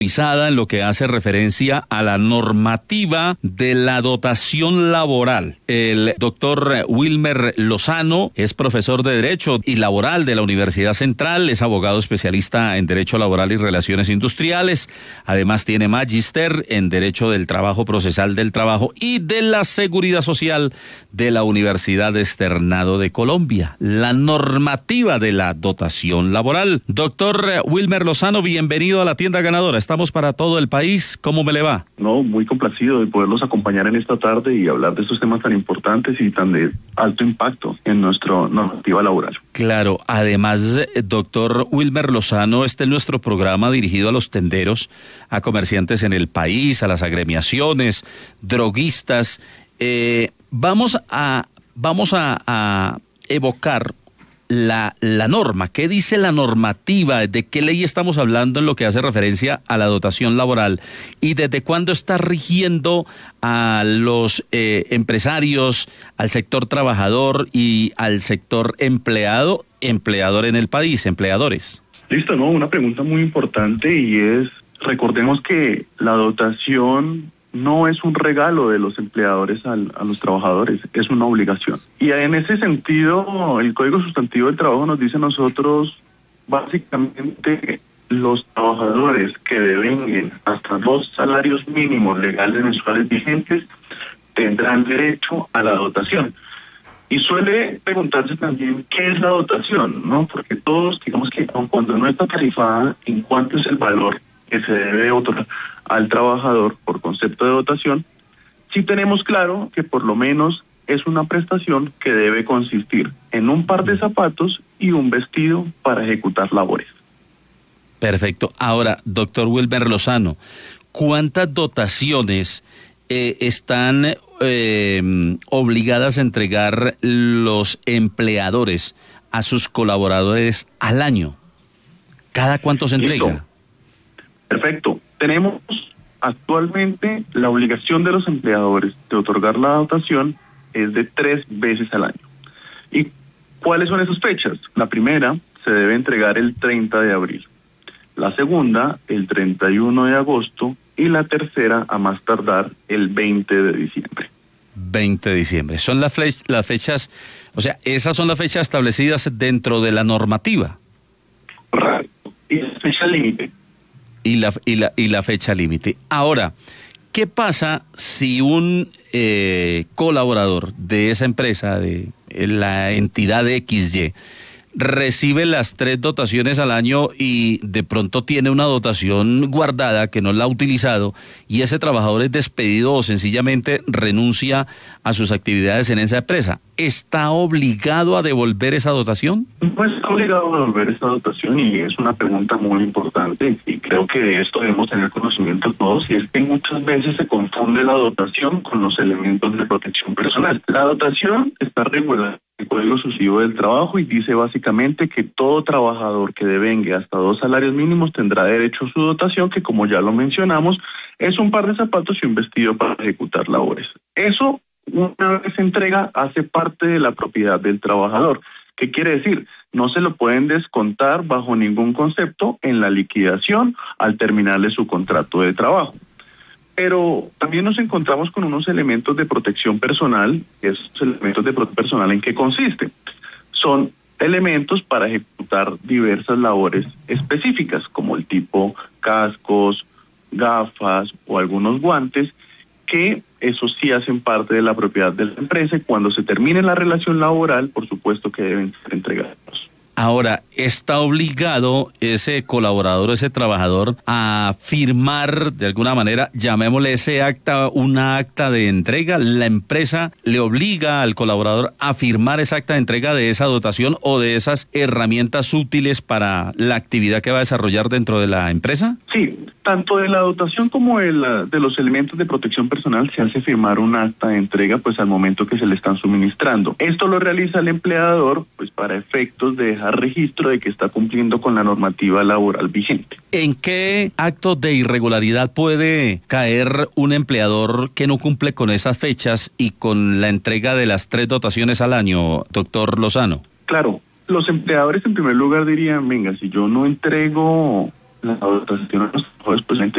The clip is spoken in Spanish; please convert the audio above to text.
en lo que hace referencia a la normativa de la dotación laboral. El doctor Wilmer Lozano es profesor de Derecho y Laboral de la Universidad Central, es abogado especialista en Derecho Laboral y Relaciones Industriales, además tiene magíster en Derecho del Trabajo, Procesal del Trabajo y de la Seguridad Social de la Universidad Externado de Colombia. La normativa de la dotación laboral. Doctor Wilmer Lozano, bienvenido a la Tienda Ganadora. Estamos para todo el país. ¿Cómo me le va? No, muy complacido de poderlos acompañar en esta tarde y hablar de estos temas tan importantes y tan de alto impacto en nuestra normativa laboral. Claro, además, doctor Wilmer Lozano, este es nuestro programa dirigido a los tenderos, a comerciantes en el país, a las agremiaciones, droguistas. Vamos a evocar la norma. ¿Qué dice la normativa? ¿De qué ley estamos hablando en lo que hace referencia a la dotación laboral? ¿Y desde cuándo está rigiendo a los empresarios, al sector trabajador y al sector empleador en el país, empleadores? Listo, ¿no? Una pregunta muy importante y es, recordemos que la dotación no es un regalo de los empleadores a los trabajadores, es una obligación. Y en ese sentido, el Código Sustantivo del Trabajo nos dice a nosotros, básicamente, los trabajadores que devenguen hasta 2 salarios mínimos legales mensuales vigentes tendrán derecho a la dotación. Y suele preguntarse también qué es la dotación, ¿no? Porque todos, digamos que cuando no está tarifada, en cuánto es el valor que se debe otorgar al trabajador por concepto de dotación, sí tenemos claro que por lo menos es una prestación que debe consistir en un par de zapatos y un vestido para ejecutar labores. Perfecto. Ahora, doctor Wilmer Lozano, ¿cuántas dotaciones están obligadas a entregar los empleadores a sus colaboradores al año? ¿Cada cuánto se entrega? Listo. Perfecto. Tenemos actualmente la obligación de los empleadores de otorgar la dotación es de 3 veces al año. ¿Y cuáles son esas fechas? La primera se debe entregar el 30 de abril, la segunda el 31 de agosto y la tercera a más tardar el 20 de diciembre. 20 de diciembre. Son las fechas, o sea, esas son las fechas establecidas dentro de la normativa. Correcto. Y la fecha límite. Y la fecha límite. Ahora, ¿qué pasa si un colaborador de esa empresa, de la entidad XY, recibe las 3 dotaciones al año y de pronto tiene una dotación guardada que no la ha utilizado y ese trabajador es despedido o sencillamente renuncia a sus actividades en esa empresa? ¿Está obligado a devolver esa dotación? No está obligado a devolver esa dotación y es una pregunta muy importante y creo que de esto debemos tener conocimiento todos, y es que muchas veces se confunde la dotación con los elementos de protección personal. La dotación está regulada el Código Sustantivo del Trabajo y dice básicamente que todo trabajador que devengue hasta 2 salarios mínimos tendrá derecho a su dotación, que como ya lo mencionamos, es un par de zapatos y un vestido para ejecutar labores. Eso, una vez se entrega, hace parte de la propiedad del trabajador. ¿Qué quiere decir? No se lo pueden descontar bajo ningún concepto en la liquidación al terminarle su contrato de trabajo. Pero también nos encontramos con unos elementos de protección personal. Esos elementos de protección personal, ¿en qué consisten? Son elementos para ejecutar diversas labores específicas, como el tipo cascos, gafas o algunos guantes, que esos sí hacen parte de la propiedad de la empresa y cuando se termine la relación laboral, por supuesto que deben ser entregados. Ahora, ¿está obligado ese colaborador, ese trabajador, a firmar de alguna manera, llamémosle ese acta, una acta de entrega? ¿La empresa le obliga al colaborador a firmar esa acta de entrega de esa dotación o de esas herramientas útiles para la actividad que va a desarrollar dentro de la empresa? Sí, tanto de la dotación como de los elementos de protección personal se hace firmar un acta de entrega pues al momento que se le están suministrando. Esto lo realiza el empleador pues para efectos de dejar registro de que está cumpliendo con la normativa laboral vigente. ¿En qué acto de irregularidad puede caer un empleador que no cumple con esas fechas y con la entrega de las 3 dotaciones al año, doctor Lozano? Claro, los empleadores en primer lugar dirían, venga, si yo no entrego la dotación de los trabajadores, pues